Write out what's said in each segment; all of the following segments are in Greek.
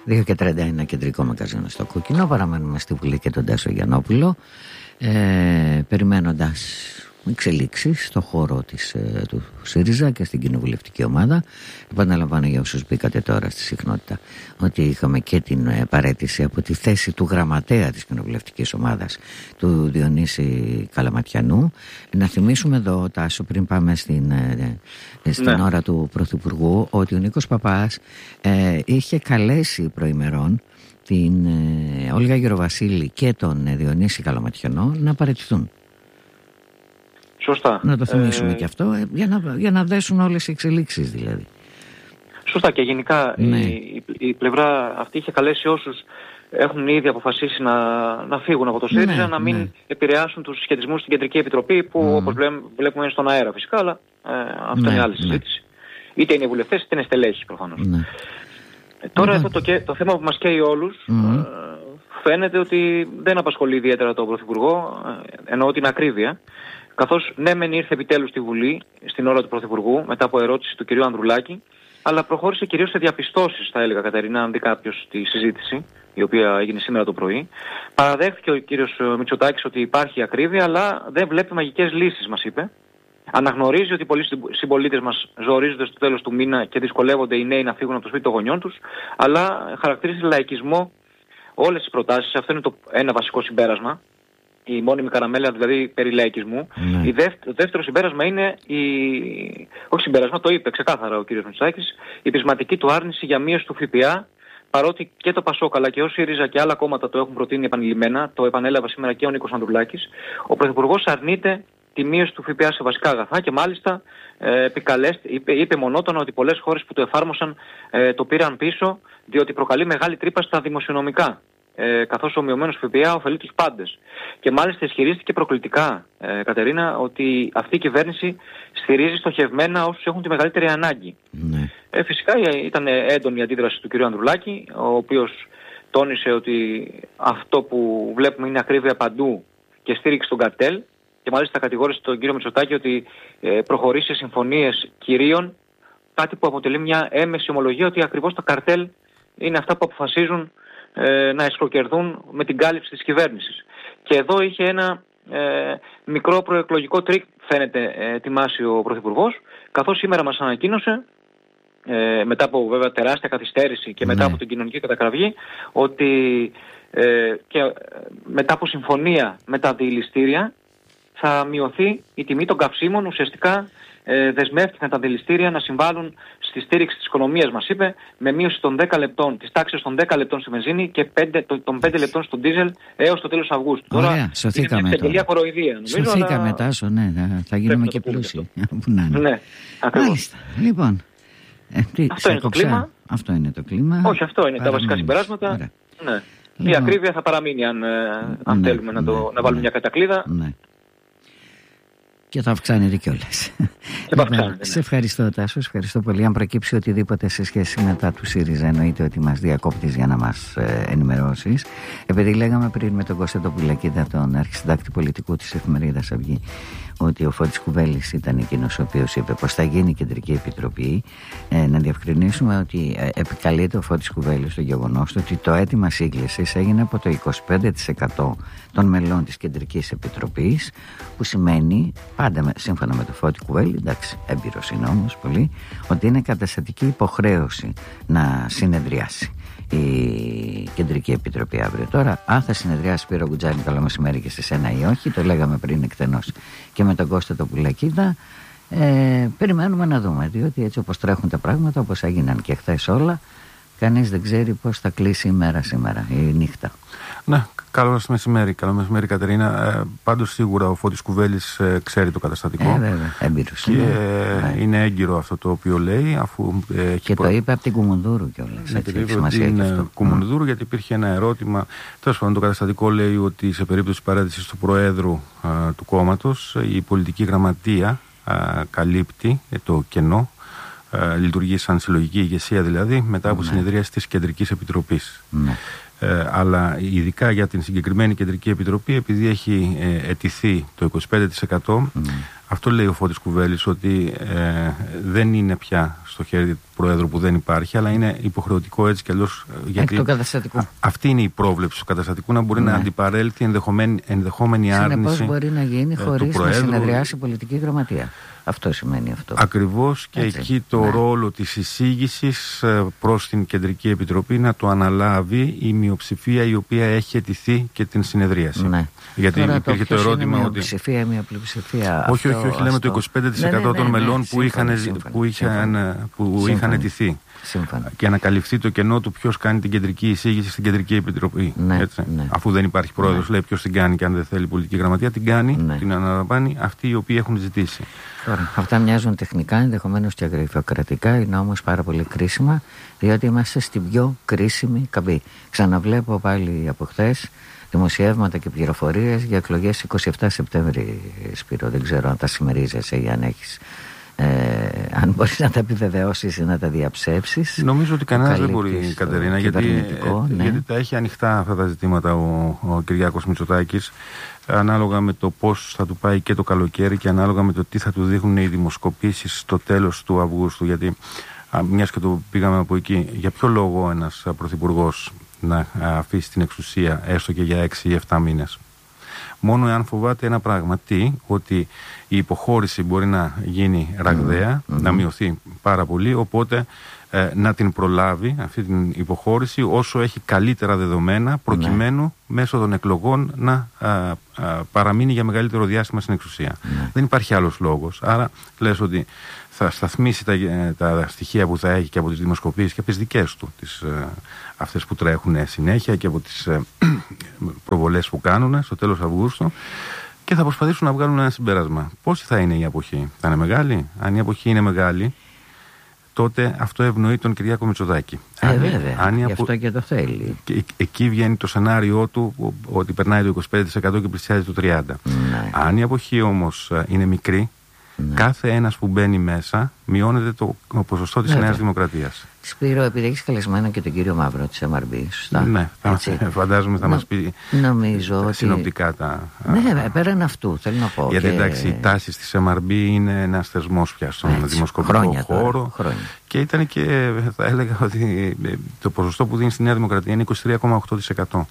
2:31 κεντρικό μαγαζίνο στο Κόκκινο. Παραμένουμε στη Βουλή και τον Τάσο Γιαννόπουλο, περιμένοντας εξελίξεις στο χώρο του ΣΥΡΙΖΑ και στην κοινοβουλευτική ομάδα. Επαναλαμβάνω για όσους μπήκατε τώρα στη συχνότητα ότι είχαμε και την παραίτηση από τη θέση του γραμματέα της κοινοβουλευτικής ομάδας, του Διονύση Καλαματιανού. Να θυμίσουμε εδώ, Τάσο, πριν πάμε στην ώρα του Πρωθυπουργού, ότι ο Νίκος Παπάς είχε καλέσει προημερών την Όλγα Γεροβασίλη και τον Διονύση Καλαματιανό να παραιτηθούν. Σωστά. Να το θυμίσουμε και αυτό, για να δέσουν όλες οι εξελίξεις δηλαδή. Σωστά, και γενικά η πλευρά αυτή είχε καλέσει όσους έχουν ήδη αποφασίσει να φύγουν από το ΣΥΡΙΖΑ, να μην επηρεάσουν τους συσχετισμούς στην Κεντρική Επιτροπή, που όπως βλέπουμε είναι στον αέρα φυσικά, αλλά αυτό είναι άλλη συζήτηση. Είτε είναι βουλευτές είτε είναι στελέχοι προφανώς. Τώρα εδώ το θέμα που μας καίει όλους φαίνεται ότι δεν απασχολεί ιδιαίτερα τον Πρωθυπουργό, εννοώ την ακρίβεια. Καθώς ναι, μεν ήρθε επιτέλους στη Βουλή στην ώρα του Πρωθυπουργού μετά από ερώτηση του κυρίου Ανδρουλάκη, αλλά προχώρησε κυρίως σε διαπιστώσεις, θα έλεγα, Κατερίνα, αν δει κάποιος τη συζήτηση, η οποία έγινε σήμερα το πρωί. Παραδέχθηκε ο κύριος Μητσοτάκης ότι υπάρχει ακρίβεια, αλλά δεν βλέπει μαγικές λύσεις, μας είπε. Αναγνωρίζει ότι πολλοί συμπολίτες μας ζορίζονται στο τέλος του μήνα και δυσκολεύονται οι νέοι να φύγουν από το σπίτι των γονιών τους, αλλά χαρακτηρίζει λαϊκισμό όλες τις προτάσεις. Αυτό είναι το ένα βασικό συμπέρασμα. Η μόνιμη καραμέλα δηλαδή περί λαϊκισμού. Το δεύτερο συμπέρασμα είναι όχι συμπέρασμα, το είπε ξεκάθαρα ο κ. Μητσοτάκης, η πεισματική του άρνηση για μείωση του ΦΠΑ, παρότι και το ΠΑΣΟΚ αλλά και ο ΣΥΡΙΖΑ και άλλα κόμματα το έχουν προτείνει επανειλημμένα, το επανέλαβε σήμερα και ο Νίκος Ανδρουλάκης. Ο Πρωθυπουργός αρνείται τη μείωση του ΦΠΑ σε βασικά αγαθά και μάλιστα είπε μονότονα ότι πολλές χώρες που το εφάρμοσαν το πήραν πίσω, διότι προκαλεί μεγάλη τρύπα στα δημοσιονομικά. Καθώς ο μειωμένος ΦΠΑ ωφελεί τους πάντες. Και μάλιστα ισχυρίστηκε προκλητικά, Κατερίνα, ότι αυτή η κυβέρνηση στηρίζει στοχευμένα όσους έχουν τη μεγαλύτερη ανάγκη. Φυσικά ήταν έντονη η αντίδραση του κ. Ανδρουλάκη, ο οποίος τόνισε ότι αυτό που βλέπουμε είναι ακρίβεια παντού και στήριξη στον καρτέλ, και μάλιστα κατηγόρησε τον κ. Μητσοτάκη ότι προχωρεί σε συμφωνίες κυρίων, κάτι που αποτελεί μια έμεση ομολογία ότι ακριβώς τα καρτέλ είναι αυτά που αποφασίζουν να εσχροκερδούν με την κάλυψη της κυβέρνησης. Και εδώ είχε ένα μικρό προεκλογικό τρίκ, φαίνεται, ετοιμάσει ο Πρωθυπουργός, καθώς σήμερα μας ανακοίνωσε, μετά από βέβαια τεράστια καθυστέρηση και μετά από την κοινωνική κατακραυγή, ότι και μετά από συμφωνία με τα δηληστήρια θα μειωθεί η τιμή των καυσίμων. Ουσιαστικά δεσμεύτηκαν τα δηληστήρια να συμβάλλουν στη στήριξη της οικονομίας, μας είπε, με μείωση των 10 λεπτών, της τάξης των 10 λεπτών στη βενζίνη και των 5 λεπτών στον ντίζελ έως το τέλος Αυγούστου. Ωραία, σωθήκαμε είναι μια τελεία κοροϊδία. Σωθήκαμε, Τάσο, ναι, θα γίνουμε και πλούσιοι. Ναι, ακριβώς. Λοιπόν, αυτό είναι το κλίμα. Αυτό είναι το κλίμα. Όχι, αυτό είναι τα βασικά συμπεράσματα. Ναι. Η ακρίβεια θα παραμείνει αν θέλουμε να βάλουμε μια κατακλείδα. Και θα αυξάνεται κιόλας. Σε ευχαριστώ, Τάσο, ευχαριστώ πολύ. Αν προκύψει οτιδήποτε σε σχέση με τα του ΣΥΡΙΖΑ, εννοείται ότι μας διακόπτεις για να μας ενημερώσεις. Επειδή λέγαμε πριν με τον Κώστα τον Πουλακίδα, τον αρχισυντάκτη πολιτικού της εφημερίδας Αυγή, ότι ο Φώτης Κουβέλης ήταν εκείνος ο οποίος είπε πως θα γίνει η Κεντρική Επιτροπή, να διευκρινίσουμε ότι επικαλείται ο Φώτης Κουβέλης το γεγονός ότι το αίτημα σύγκλησης έγινε από το 25% των μελών της Κεντρικής Επιτροπής, που σημαίνει, πάντα σύμφωνα με το Φώτη Κουβέλη, εντάξει, έμπειρος είναι όμως πολύ, ότι είναι καταστατική υποχρέωση να συνεδριάσει η Κεντρική Επιτροπή αύριο. Τώρα, αν θα συνεδριάσει Σπύρο Γκουτζάνη καλό μεσημέρι και στις 1 ή όχι, το λέγαμε πριν εκτενώς και με τον Κώστα τον Πουλακίδα, περιμένουμε να δούμε, διότι έτσι όπως τρέχουν τα πράγματα, όπως έγιναν και χθες όλα, κανείς δεν ξέρει πώς θα κλείσει η μέρα σήμερα, η νύχτα. Ναι, καλό μεσημέρι, Κατερίνα. Πάντως σίγουρα ο Φώτης Κουβέλης ξέρει το καταστατικό. Βέβαια, έμπειρος. Και είναι έγκυρο αυτό το οποίο λέει, αφού και το είπε από την Κουμουνδούρου κιόλας. Είναι Κουμουνδούρου, γιατί υπήρχε ένα ερώτημα. Τέλος πάντων, το καταστατικό λέει ότι σε περίπτωση παρέτησης του Προέδρου του κόμματος, η πολιτική γραμματεία καλύπτει το κενό. Λειτουργεί σαν συλλογική ηγεσία δηλαδή μετά από συνεδρίαση της Κεντρικής Επιτροπής. Αλλά ειδικά για την συγκεκριμένη Κεντρική Επιτροπή, επειδή έχει αιτηθεί το 25%, αυτό λέει ο Φώτης Κουβέλης, ότι δεν είναι πια στο χέρι του Προέδρου που δεν υπάρχει, αλλά είναι υποχρεωτικό έτσι κι αλλιώς. Εκ του καταστατικού. Αυτή είναι η πρόβλεψη του καταστατικού, να μπορεί να αντιπαρέλθει ενδεχόμενη άρνηση. Συνεπώς μπορεί να γίνει χωρίς να συνεδριάσει η πολιτική γραμματεία. Αυτό σημαίνει αυτό. Ακριβώς, και έτσι, εκεί το ρόλο της εισήγησης προς την Κεντρική Επιτροπή να το αναλάβει η μειοψηφία η οποία έχει αιτηθεί και την συνεδρίαση. Ναι. Γιατί τώρα υπήρχε το ερώτημα είναι ότι. Μειοψηφία, μια πλειοψηφία. Όχι, λέμε το 25% των μελών που είχαν αιτηθεί. Σύμφωνα. Και να καλυφθεί το κενό του ποιος κάνει την κεντρική εισήγηση στην Κεντρική Επιτροπή. Αφού δεν υπάρχει πρόεδρος, λέει ποιος την κάνει, και αν δεν θέλει η πολιτική γραμματεία, την κάνει, την αναλαμβάνει αυτοί οι οποίοι έχουν ζητήσει. Τώρα, αυτά μοιάζουν τεχνικά, ενδεχομένως και γραφειοκρατικά, είναι όμως πάρα πολύ κρίσιμα, διότι είμαστε στην πιο κρίσιμη καμπή. Ξαναβλέπω πάλι από χθες δημοσιεύματα και πληροφορίες για εκλογές 27 Σεπτέμβρη, Σπύρο. Δεν ξέρω αν τα συμμερίζεσαι ή αν έχεις. Αν μπορείς να τα επιβεβαιώσεις ή να τα διαψεύσεις. Νομίζω ότι κανένας δεν μπορεί, Κατερίνα, γιατί τα έχει ανοιχτά αυτά τα ζητήματα ο Κυριάκος Μητσοτάκης, ανάλογα με το πώς θα του πάει και το καλοκαίρι και ανάλογα με το τι θα του δείχνουν οι δημοσκοπήσεις στο τέλος του Αυγούστου. Γιατί μιας και το πήγαμε από εκεί, για ποιο λόγο ένας πρωθυπουργός να αφήσει την εξουσία έστω και για 6 ή 7 μήνες? Μόνο εάν φοβάται ένα πράγμα, ότι η υποχώρηση μπορεί να γίνει ραγδαία, να μειωθεί πάρα πολύ, οπότε να την προλάβει αυτή την υποχώρηση όσο έχει καλύτερα δεδομένα, προκειμένου μέσω των εκλογών να παραμείνει για μεγαλύτερο διάστημα στην εξουσία. Δεν υπάρχει άλλος λόγος. Άρα λες ότι θα σταθμίσει τα στοιχεία που θα έχει και από τις δημοσκοπήσεις και από τις δικές του, αυτές που τρέχουν συνέχεια, και από τις προβολές που κάνουν στο τέλος Αυγούστου, και θα προσπαθήσουν να βγάλουν ένα συμπέρασμα. Πόση θα είναι η αποχή? Θα είναι μεγάλη? Αν η αποχή είναι μεγάλη, τότε αυτό ευνοεί τον Κυριάκο Μητσοτάκη. Βέβαια, γι' αυτό και το θέλει. Εκεί βγαίνει το σενάριό του ότι περνάει το 25% και πλησιάζει το 30%. Αν η αποχή όμως είναι μικρή, κάθε ένας που μπαίνει μέσα μειώνεται το ποσοστό της Νέας Δημοκρατίας. Σπύρο, επειδή έχεις καλεσμένο και τον κύριο Μαύρο της MRB, σωστά? Ναι, φαντάζομαι θα μας πει συνοπτικά τα. Ναι, πέραν αυτού, θέλω να πω. Γιατί εντάξει, οι τάσεις της MRB είναι ένας θεσμός πια στον δημοσκοπικό χώρο. Και ήταν και, θα έλεγα, ότι το ποσοστό που δίνει στη Νέα Δημοκρατία είναι 23,8%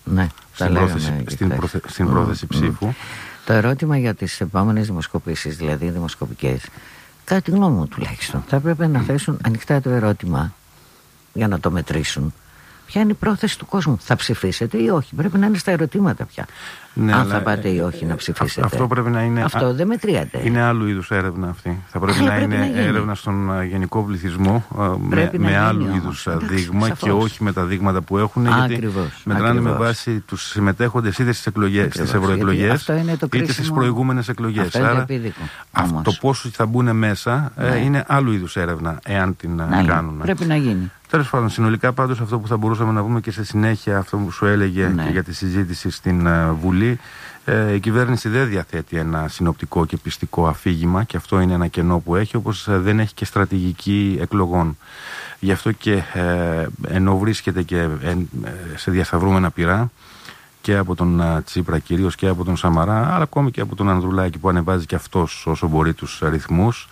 στην πρόθεση ψήφου. Το ερώτημα για τις επόμενες δημοσκοπήσεις, δηλαδή δημοσκοπικές, κατά τη γνώμη μου τουλάχιστον, θα έπρεπε να θέσουν ανοιχτά το ερώτημα για να το μετρήσουν. Ποια είναι η πρόθεση του κόσμου? Θα ψηφίσετε ή όχι? Πρέπει να είναι στα ερωτήματα πια. Ναι, αν θα πάτε ή όχι να ψηφίσετε. Αυτό πρέπει να είναι. Αυτό δεν μετριέται. Είναι άλλου είδους έρευνα αυτή. Θα πρέπει να είναι έρευνα στον γενικό πληθυσμό με άλλου είδους δείγμα, και όχι με τα δείγματα που έχουν. Γιατί μετράνε με βάση τους συμμετέχοντες είτε στις ευρωεκλογές είτε στις προηγούμενες εκλογές. Άρα το πόσο θα μπουν μέσα είναι άλλου είδους έρευνα, εάν την κάνουν. Πρέπει να γίνει. Τέλος πάντων, συνολικά πάντως αυτό που θα μπορούσαμε να πούμε και σε συνέχεια, αυτό που σου έλεγε και για τη συζήτηση στην Βουλή, η κυβέρνηση δεν διαθέτει ένα συνοπτικό και πιστικό αφήγημα, και αυτό είναι ένα κενό που έχει, όπως δεν έχει και στρατηγική εκλογών. Γι' αυτό και ενώ βρίσκεται και σε διασταυρούμενα πυρά και από τον Τσίπρα κυρίως και από τον Σαμαρά, αλλά ακόμη και από τον Ανδρουλάκη που ανεβάζει και αυτός όσο μπορεί τους ρυθμούς,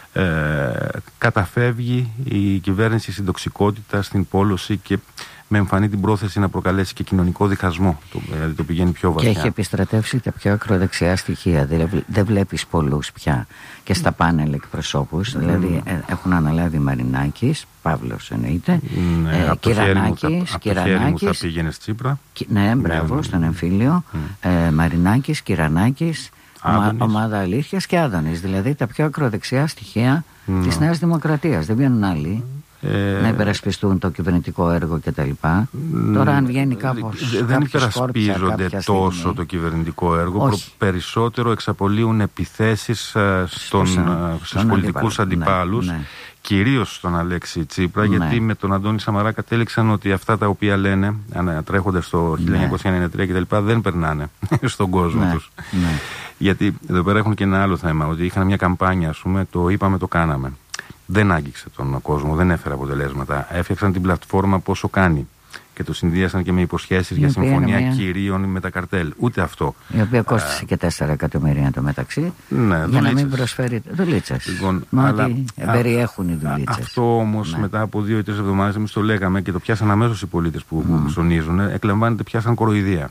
καταφεύγει η κυβέρνηση στην τοξικότητα, στην πόλωση και με εμφανή την πρόθεση να προκαλέσει και κοινωνικό διχασμό. Δηλαδή το πηγαίνει πιο βαθιά. Και έχει επιστρατεύσει τα πιο ακροδεξιά στοιχεία. Δεν βλέπεις πολλούς πια και στα πάνελ εκπροσώπους. Δηλαδή έχουν αναλάβει Μαρινάκης, Παύλος εννοείται, Κυρανάκης. Από το χέρι μου θα πήγαινε Τσίπρα. Ναι, μπράβο, στον εμφύλιο. Μαρινάκης, Κυρανάκης, ομάδα Αλήθειας και Άδωνης. Δηλαδή τα πιο ακροδεξιά στοιχεία της Νέας Δημοκρατίας. Δεν βγαίνουν άλλοι να υπερασπιστούν το κυβερνητικό έργο κτλ. Τώρα αν βγαίνει κάπως. Δεν υπερασπίζονται τόσο το κυβερνητικό έργο. Περισσότερο εξαπολύουν επιθέσεις στους πολιτικούς αντιπάλους. Κυρίως στον Αλέξη Τσίπρα, γιατί με τον Αντώνη Σαμαρά κατέληξαν ότι αυτά τα οποία λένε τρέχοντας το 1993 κτλ. Δεν περνάνε στον κόσμο τους. Γιατί εδώ πέρα έχουν και ένα άλλο θέμα, ότι είχαν μια καμπάνια, ας πούμε, το είπαμε, το κάναμε. Δεν άγγιξε τον κόσμο, δεν έφερε αποτελέσματα. Έφτιαξαν την πλατφόρμα πόσο κάνει. και το συνδύασαν και με υποσχέσεις για συμφωνία κυρίων με τα καρτέλ. Ούτε αυτό. Η οποία κόστησε και 4 εκατομμύρια το μεταξύ. Ναι, για να μην προσφέρει δουλίτσες. Λοιπόν, ότι περιέχουν οι δουλίτσες. Αυτό όμως μετά από 2 ή 3 εβδομάδες εμείς το λέγαμε και το πιάσαν αμέσως οι πολίτες που ψωνίζουν. Εκλαμβάνεται, πιάσαν κοροϊδία.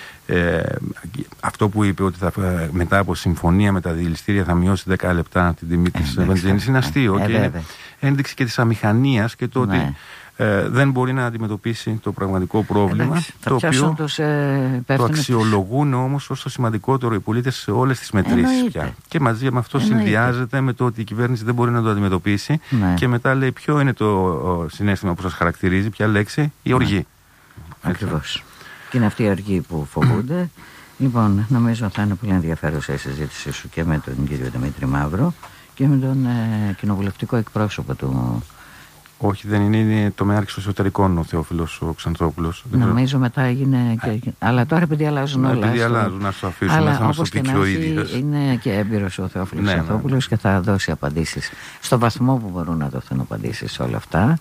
Αυτό που είπε ότι μετά από συμφωνία με τα διελιστήρια θα μειώσει 10 λεπτά την τιμή της βενζίνης είναι αστείο και είναι ένδειξη και της αμηχανίας και το ότι δεν μπορεί να αντιμετωπίσει το πραγματικό πρόβλημα, το οποίο το αξιολογούν όμως ως το σημαντικότερο οι πολίτες σε όλες τις μετρήσεις πια. Και μαζί με αυτό συνδυάζεται με το ότι η κυβέρνηση δεν μπορεί να το αντιμετωπίσει και μετά λέει ποιο είναι το συναίσθημα που σας χαρακτηρίζει, ποια λέξη, η οργή. Ακριβώς. Και είναι αυτοί οι οργοί που φοβούνται. Λοιπόν, νομίζω θα είναι πολύ ενδιαφέρουσα η συζήτησή σου και με τον κύριο Δημήτρη Μαύρο και με τον κοινοβουλευτικό εκπρόσωπο του. Όχι, δεν είναι τομέαρχης των εσωτερικών ο Θεόφιλος ο Ξανθόπουλος. Νομίζω μετά έγινε. Αλλά τώρα επειδή αλλάζουν όλα. Επειδή αλλάζουν, να σου αφήσουμε, να μας το πει και ο ίδιος. Είναι και έμπειρος ο Θεόφιλος Ξανθόπουλος και θα δώσει απαντήσεις στο βαθμό που μπορούν να δοθούν απαντήσεις σε όλα αυτά.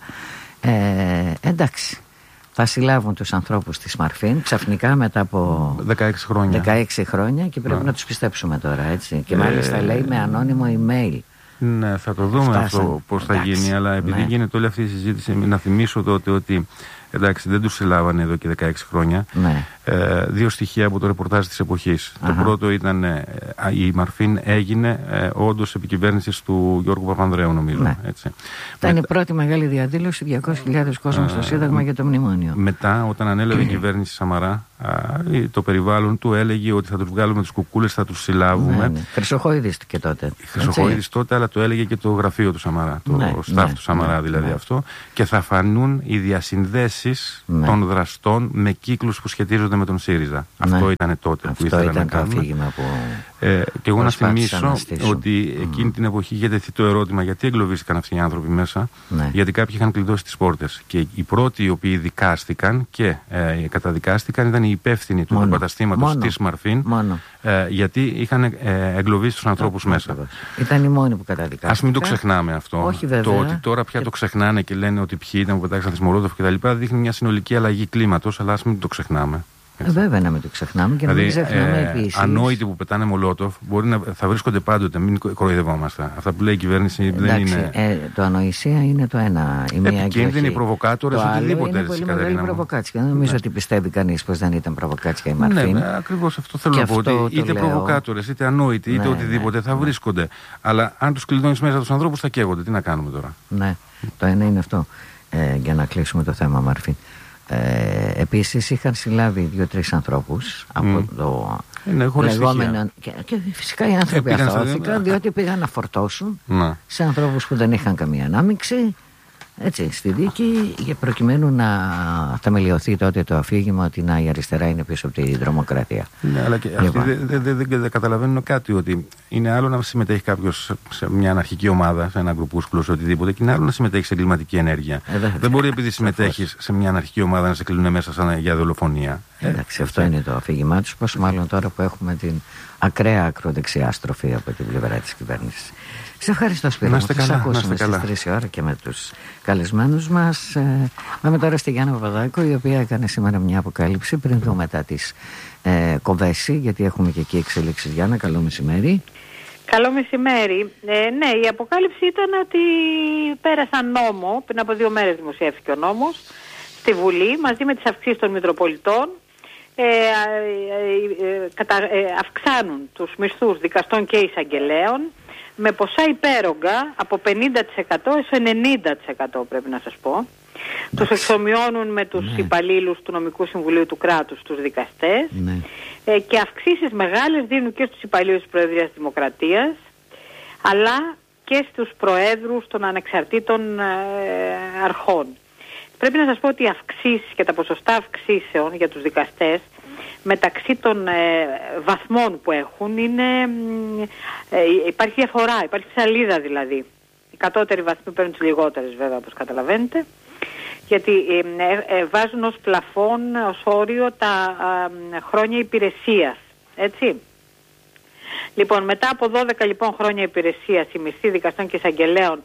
Εντάξει. Θα συλλάβουν τους ανθρώπους της Μαρφίν ξαφνικά μετά από 16 χρόνια και πρέπει να τους πιστέψουμε τώρα, έτσι. Και μάλιστα λέει με ανώνυμο email. Ναι, θα το δούμε αυτό πώς θα γίνει, αλλά επειδή γίνεται όλη αυτή η συζήτηση, να θυμίσω τότε ότι εντάξει, δεν τους συλλάβανε εδώ και 16 χρόνια. Ναι. 2 στοιχεία από το ρεπορτάζ της εποχής. Το πρώτο ήταν η Μαρφίν έγινε όντως επικυβέρνησης του Γιώργου Παπανδρέου, νομίζω. Ναι. Έτσι. Ήταν η πρώτη μεγάλη διαδήλωση, 200.000 κόσμος στο Σύνταγμα για το μνημόνιο. Μετά, όταν ανέλαβε η κυβέρνηση Σαμαρά, το περιβάλλον του έλεγε ότι θα τους βγάλουμε τους κουκούλες, θα τους συλλάβουμε. Ναι. Χρυσοχοίδης και τότε. Χρυσοχοίδης τότε, αλλά το έλεγε και το γραφείο του Σαμαρά, το staff του Σαμαρά δηλαδή αυτό. Και θα φανούν οι διασυνδέσεις των δραστών με κύκλους που σχετίζονται με τον ΣΥΡΙΖΑ. Αυτό ήταν τότε που ήθελα να κάνω. Και εγώ να θυμίσω ότι εκείνη την εποχή είχε τεθεί το ερώτημα γιατί εγκλωβίστηκαν αυτοί οι άνθρωποι μέσα. Γιατί κάποιοι είχαν κλειδώσει τις πόρτες. Και οι πρώτοι οι οποίοι δικάστηκαν και καταδικάστηκαν ήταν οι υπεύθυνοι του καταστήματος της Μαρφίν, γιατί είχαν εγκλωβίσει τους ανθρώπους μέσα. Ήταν οι μόνοι που καταδικάστηκαν. Ας μην το ξεχνάμε αυτό. Το ότι τώρα πια το ξεχνάνε και λένε ότι ποιοι ήταν που πετάξαν τη Μολότοφ κτλ. Δείχνει μια συνολική αλλαγή κλίματος, αλλά ας μην το ξεχνάμε. Βέβαια να μην το ξεχνάμε και να μην ξεχνάμε επίσης. Ανόητοι που πετάνε Μολότοφ θα βρίσκονται πάντοτε, μην κοροϊδευόμαστε. Αυτά που λέει η κυβέρνηση δεν είναι. Το ανοησία είναι το ένα. Επικίνδυνοι προβοκάτορες, οτιδήποτε. Είναι πολύ μεγάλη προβοκάτσια. Δεν νομίζω ότι πιστεύει κανείς πως δεν ήταν προβοκάτσια η Μαρφίν. Ναι, ακριβώς αυτό θέλω να πω. Ότι είτε προβοκάτορες, είτε ανόητοι, είτε οτιδήποτε θα βρίσκονται. Αλλά αν τους κλειδώνεις μέσα τους ανθρώπους θα καίγονται. Τι να κάνουμε τώρα. Ναι, το ένα είναι αυτό. Για να κλείσουμε το θέμα Μαρφίν. Επίσης είχαν συλλάβει 2-3 ανθρώπους από το λεγόμενο και φυσικά οι άνθρωποι αθώθηκαν διότι πήγαν να φορτώσουν σε ανθρώπους που δεν είχαν καμία ανάμειξη, έτσι, στη δίκη, για προκειμένου να θεμελιωθεί τότε το αφήγημα ότι η αριστερά είναι πίσω από τη τρομοκρατία. Ναι, αλλά και αυτοί δεν καταλαβαίνουν κάτι, ότι είναι άλλο να συμμετέχει κάποιος σε μια αναρχική ομάδα, σε ένα γκρουπούσκουλο, σε οτιδήποτε, και είναι άλλο να συμμετέχει σε εγκληματική ενέργεια. Δεν μπορεί επειδή συμμετέχεις σε μια αναρχική ομάδα να σε κλείνουν μέσα για δολοφονία. Εντάξει, αυτό είναι το αφήγημά τους, πόσο μάλλον τώρα που έχουμε την ακραία ακροδεξιά στροφή από την πλευρά της κυβέρνησης. Σε ευχαριστώ, Σπύρο. Θα σας ακούσουμε στις 3 ώρα και με τους καλεσμένους μας. Πάμε τώρα στη Γιάννα Παπαδάκο, η οποία έκανε σήμερα μια αποκάλυψη πριν δω μετά τις Κοβέση, γιατί έχουμε και εκεί εξελίξεις. Γιάννα, καλό μεσημέρι. Καλό μεσημέρι. Ναι, η αποκάλυψη ήταν ότι πέρασαν νόμο, πριν από 2 μέρες δημοσιεύθηκε ο νόμος, στη Βουλή, μαζί με τις αυξήσεις των Μητροπολιτών. Αυξάνουν τους μισθούς δικαστών και εισαγγελέων με ποσά υπέρογκα από 50% έως 90%, πρέπει να σας πω. Τους εξομοιώνουν με τους υπαλλήλους του Νομικού Συμβουλίου του Κράτους, τους δικαστές, και αυξήσεις μεγάλες δίνουν και στους υπαλλήλους της Προεδρίας Δημοκρατίας, αλλά και στους προέδρους των ανεξαρτήτων αρχών. Πρέπει να σας πω ότι οι αυξήσεις και τα ποσοστά αυξήσεων για τους δικαστές μεταξύ των βαθμών που έχουν υπάρχει διαφορά, υπάρχει ψαλίδα δηλαδή. Οι κατώτεροι βαθμοί παίρνουν τις λιγότερες, βέβαια, όπως καταλαβαίνετε, γιατί βάζουν ως πλαφόν, ως όριο τα χρόνια υπηρεσίας, έτσι. Λοιπόν, μετά από 12 λοιπόν χρόνια υπηρεσίας, οι μισθοί δικαστών και εισαγγελέων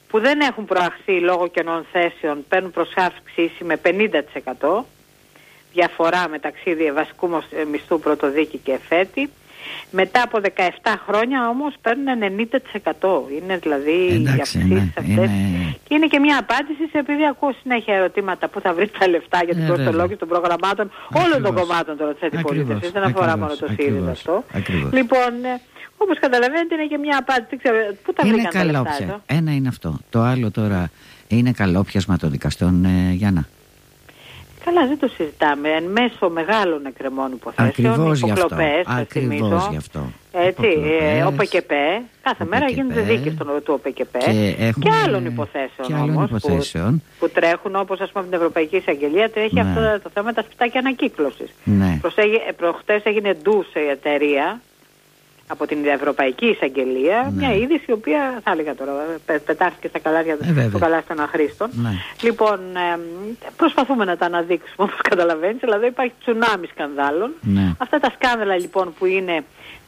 που δεν έχουν προαχθεί λόγω κενών θέσεων παίρνουν προσάυξηση με 50%, διαφορά μεταξύ βασικού μισθού πρωτοδίκη και εφέτη. Μετά από 17 χρόνια όμως παίρνουν 90%. Είναι δηλαδή οι αυξήσεις αυτές. Και είναι και μια απάντηση, επειδή ακούω συνέχεια ερωτήματα πού θα βρει τα λεφτά για την προστολόγηση των προγραμμάτων όλων των κομμάτων τώρα της αντιπολίτευσης. Δεν αφορά μόνο το ΣΥΡΙΖΑ αυτό. Λοιπόν, όπως καταλαβαίνετε είναι και μια απάντηση. Δεν ξέρω πού τα βρήκαν τα λεφτά εδώ. Ένα είναι αυτό. Το άλλο τώρα είναι καλόπιασμα των δικαστών, Γιάννα. Καλά, δεν το συζητάμε. Εν μέσω μεγάλων εκκρεμών υποθέσεων, υποκλοπές, ακριβώς γι' αυτό. Έτσι, ΟΠΚΠ, κάθε μέρα γίνονται δίκες του ΟΠΚΠ και άλλων υποθέσεων που τρέχουν, όπως ας πούμε από την Ευρωπαϊκή Εισαγγελία τρέχει αυτό το θέμα τα σπιτάκια ανακύκλωσης. Προχτές έγινε ντου σε εταιρεία από την Ευρωπαϊκή Εισαγγελία, μια είδηση η οποία θα έλεγα τώρα πετάχθηκε στα καλάρια του καλά των αχρήστων. Λοιπόν, προσπαθούμε να τα αναδείξουμε όπως καταλαβαίνεις, δηλαδή υπάρχει τσουνάμι σκανδάλων. Αυτά τα σκάνδαλα λοιπόν που είναι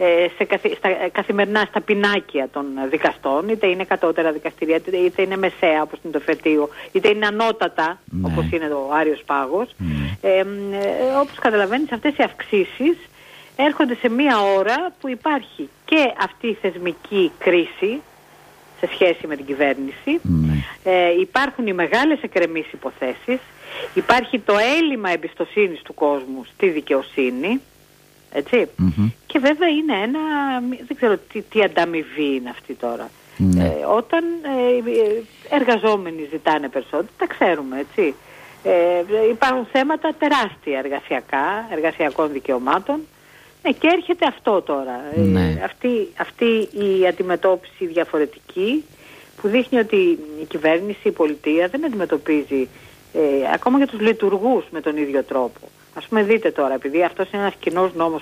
καθημερινά στα πινάκια των δικαστών, είτε είναι κατώτερα δικαστηρία, είτε είναι μεσαία όπως είναι το εφετείο, είτε είναι ανώτατα όπως είναι το Άριος Πάγος, όπως καταλαβαίνεις αυτές οι αυξήσεις έρχονται σε μία ώρα που υπάρχει και αυτή η θεσμική κρίση σε σχέση με την κυβέρνηση, υπάρχουν οι μεγάλες εκκρεμείς υποθέσεις, υπάρχει το έλλειμμα εμπιστοσύνης του κόσμου στη δικαιοσύνη, έτσι, και βέβαια είναι ένα, δεν ξέρω τι ανταμοιβή είναι αυτή τώρα. Όταν εργαζόμενοι ζητάνε περισσότερο, τα ξέρουμε, έτσι. Υπάρχουν θέματα τεράστια εργασιακών δικαιωμάτων. Και έρχεται αυτό τώρα, αυτή η αντιμετώπιση διαφορετική που δείχνει ότι η κυβέρνηση, η πολιτεία δεν αντιμετωπίζει ακόμα και τους λειτουργούς με τον ίδιο τρόπο. Ας πούμε δείτε τώρα, επειδή αυτός είναι ένας κοινός νόμος